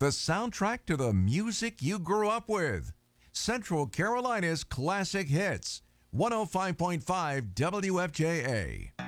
the soundtrack to the music you grew up with. Central Carolina's classic hits. 105.5 WFJA.